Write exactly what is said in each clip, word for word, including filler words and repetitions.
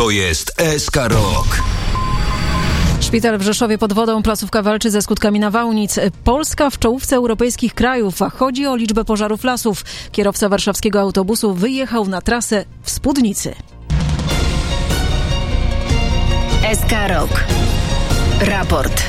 To jest S K Rock. Szpital w Rzeszowie pod wodą, placówka walczy ze skutkami nawałnic. Polska w czołówce europejskich krajów, a chodzi o liczbę pożarów lasów. Kierowca warszawskiego autobusu wyjechał na trasę w spódnicy. S K Rock. Raport.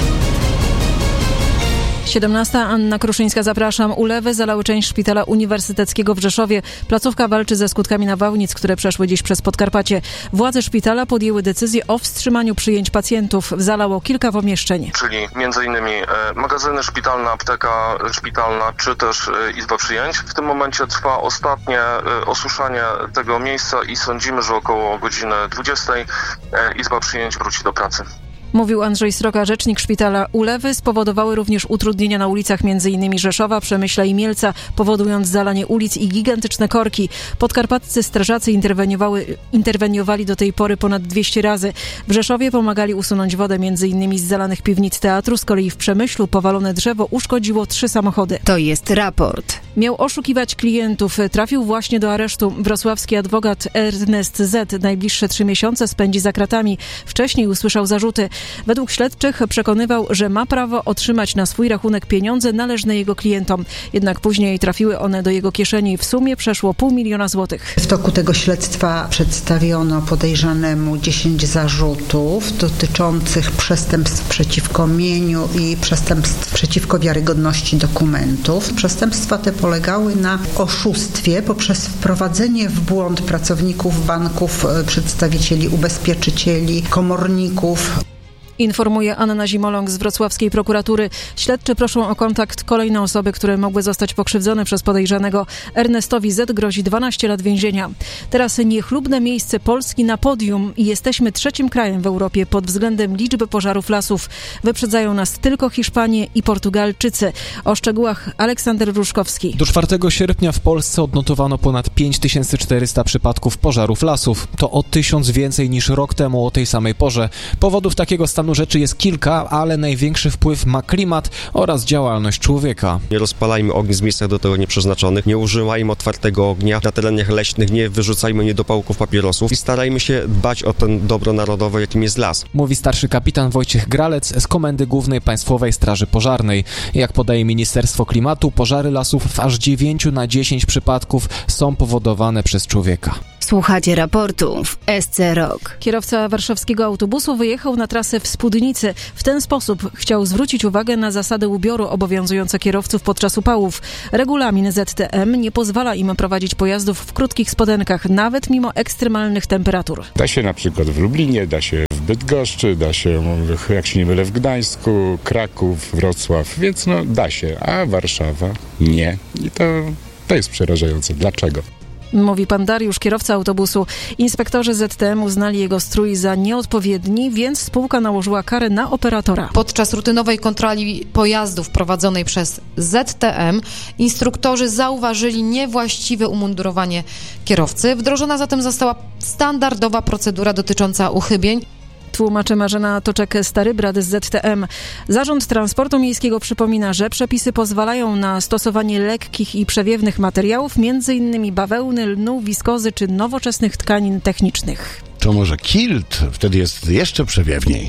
siedemnasta. Anna Kruszyńska, zapraszam. Ulewy zalały część szpitala uniwersyteckiego w Rzeszowie. Placówka walczy ze skutkami nawałnic, które przeszły dziś przez Podkarpacie. Władze szpitala podjęły decyzję o wstrzymaniu przyjęć pacjentów. Zalało kilka pomieszczeń. Czyli między innymi magazyny szpitalne, apteka szpitalna, czy też izba przyjęć. W tym momencie trwa ostatnie osuszanie tego miejsca i sądzimy, że około godziny dwudziestej izba przyjęć wróci do pracy. Mówił Andrzej Sroka, rzecznik szpitala. Ulewy spowodowały również utrudnienia na ulicach m.in. Rzeszowa, Przemyśla i Mielca, powodując zalanie ulic i gigantyczne korki. Podkarpaccy strażacy interweniowały, interweniowali do tej pory ponad dwieście razy. W Rzeszowie pomagali usunąć wodę m.in. z zalanych piwnic teatru. Z kolei w Przemyślu powalone drzewo uszkodziło trzy samochody. To jest raport. Miał oszukiwać klientów. Trafił właśnie do aresztu. Wrocławski adwokat Ernest Z. najbliższe trzy miesiące spędzi za kratami. Wcześniej usłyszał zarzuty. Według śledczych przekonywał, że ma prawo otrzymać na swój rachunek pieniądze należne jego klientom. Jednak później trafiły one do jego kieszeni. W sumie przeszło pół miliona złotych. W toku tego śledztwa przedstawiono podejrzanemu dziesięć zarzutów dotyczących przestępstw przeciwko mieniu i przestępstw przeciwko wiarygodności dokumentów. Przestępstwa te polegały na oszustwie poprzez wprowadzenie w błąd pracowników banków, przedstawicieli ubezpieczycieli, komorników. Informuje Anna Zimoląg z wrocławskiej prokuratury. Śledczy proszą o kontakt kolejne osoby, które mogły zostać pokrzywdzone przez podejrzanego. Ernestowi Z. grozi dwanaście lat więzienia. Teraz niechlubne miejsce Polski na podium i jesteśmy trzecim krajem w Europie pod względem liczby pożarów lasów. Wyprzedzają nas tylko Hiszpanie i Portugalczycy. O szczegółach Aleksander Różkowski. Do czwartego sierpnia w Polsce odnotowano ponad pięć tysięcy czterysta przypadków pożarów lasów. To o tysiąc więcej niż rok temu o tej samej porze. Powodów takiego stanu rzeczy jest kilka, ale największy wpływ ma klimat oraz działalność człowieka. Nie rozpalajmy ognisk w miejscach do tego nieprzeznaczonych, nie używajmy otwartego ognia na terenach leśnych, nie wyrzucajmy niedopałków papierosów i starajmy się dbać o ten dobro narodowe, jakim jest las. Mówi starszy kapitan Wojciech Gralec z Komendy Głównej Państwowej Straży Pożarnej. Jak podaje Ministerstwo Klimatu, pożary lasów w aż dziewięć na dziesięć przypadków są powodowane przez człowieka. Słuchacie raportu w S C Rock. Kierowca warszawskiego autobusu wyjechał na trasę w spódnicy. W ten sposób chciał zwrócić uwagę na zasady ubioru obowiązujące kierowców podczas upałów. Regulamin Z T M nie pozwala im prowadzić pojazdów w krótkich spodenkach, nawet mimo ekstremalnych temperatur. Da się na przykład w Lublinie, da się w Bydgoszczy, da się, jak się nie mylę, w Gdańsku, Kraków, Wrocław, więc no da się, a Warszawa nie. I to, to jest przerażające. Dlaczego? Mówi pan Dariusz, kierowca autobusu. Inspektorzy Z T M uznali jego strój za nieodpowiedni, więc spółka nałożyła karę na operatora. Podczas rutynowej kontroli pojazdów prowadzonej przez Z T M instruktorzy zauważyli niewłaściwe umundurowanie kierowcy. Wdrożona zatem została standardowa procedura dotycząca uchybień. Tłumaczy Marzena Toczek-Starybrat z Z T M. Zarząd Transportu Miejskiego przypomina, że przepisy pozwalają na stosowanie lekkich i przewiewnych materiałów, m.in. bawełny, lnu, wiskozy czy nowoczesnych tkanin technicznych. To może kilt? Wtedy jest jeszcze przewiewniej.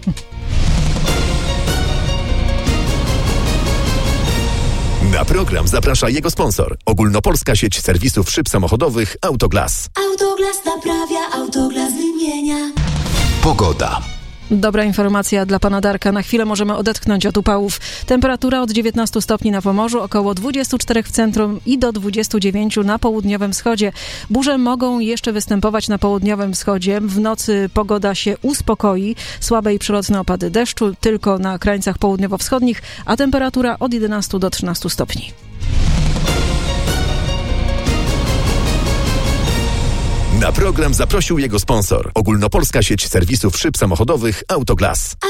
Na program zaprasza jego sponsor. Ogólnopolska sieć serwisów szyb samochodowych Autoglas. Autoglas naprawia, Autoglas wymienia. Pogoda. Dobra informacja dla pana Darka. Na chwilę możemy odetchnąć od upałów. Temperatura od dziewiętnastu stopni na Pomorzu, około dwudziestu czterech w centrum i do dwudziestu dziewięciu na południowym wschodzie. Burze mogą jeszcze występować na południowym wschodzie. W nocy pogoda się uspokoi. Słabe i przelotne opady deszczu tylko na krańcach południowo-wschodnich, a temperatura od jedenastu do trzynastu stopni. Na program zaprosił jego sponsor. Ogólnopolska sieć serwisów szyb samochodowych Autoglas.